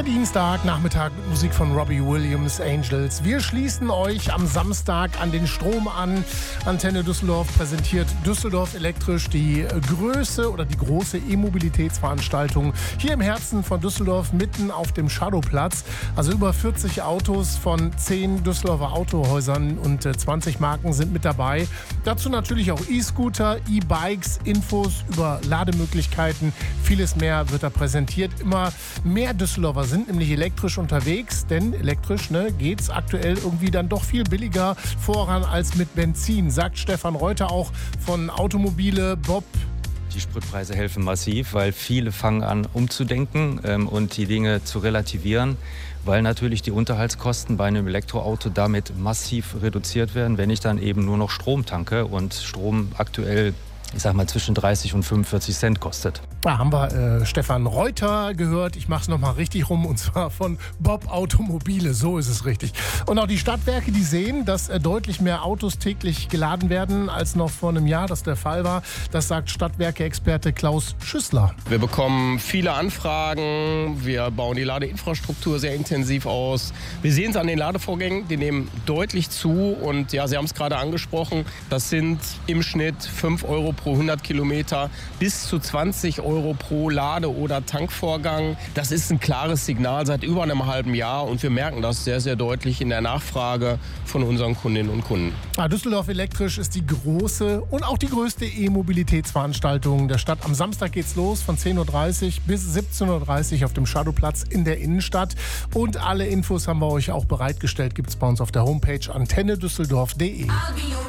Dienstag, Nachmittag mit Musik von Robbie Williams, Angels. Wir schließen euch am Samstag an den Strom an. Antenne Düsseldorf präsentiert Düsseldorf elektrisch, die große E-Mobilitätsveranstaltung hier im Herzen von Düsseldorf, mitten auf dem Shadowplatz. Also über 40 Autos von 10 Düsseldorfer Autohäusern und 20 Marken sind mit dabei. Dazu natürlich auch E-Scooter, E-Bikes, Infos über Lademöglichkeiten, vieles mehr wird da präsentiert. Immer mehr Düsseldorfer sind nämlich elektrisch unterwegs, denn elektrisch geht's aktuell irgendwie dann doch viel billiger voran als mit Benzin, sagt Stefan Reuter auch von Automobile. Bob: Die Spritpreise helfen massiv, weil viele fangen an umzudenken und die Dinge zu relativieren, weil natürlich die Unterhaltskosten bei einem Elektroauto damit massiv reduziert werden, wenn ich dann eben nur noch Strom tanke und Strom aktuell, ich sag mal, zwischen 30 und 45 Cent kostet. Da haben wir Stefan Reuter gehört. Ich mache es nochmal richtig rum, und zwar von Bob Automobile. So ist es richtig. Und auch die Stadtwerke, die sehen, dass deutlich mehr Autos täglich geladen werden, als noch vor einem Jahr das der Fall war. Das sagt Stadtwerke-Experte Klaus Schüssler. Wir bekommen viele Anfragen. Wir bauen die Ladeinfrastruktur sehr intensiv aus. Wir sehen es an den Ladevorgängen. Die nehmen deutlich zu. Und ja, Sie haben es gerade angesprochen. Das sind im Schnitt 5 Euro pro 100 Kilometer bis zu 20 Euro pro Lade- oder Tankvorgang. Das ist ein klares Signal seit über einem halben Jahr und wir merken das sehr, sehr deutlich in der Nachfrage von unseren Kundinnen und Kunden. Düsseldorf elektrisch ist die große und auch die größte E-Mobilitätsveranstaltung der Stadt. Am Samstag geht's los von 10.30 Uhr bis 17.30 Uhr auf dem Shadowplatz in der Innenstadt. Und alle Infos haben wir euch auch bereitgestellt, gibt's bei uns auf der Homepage antennedüsseldorf.de.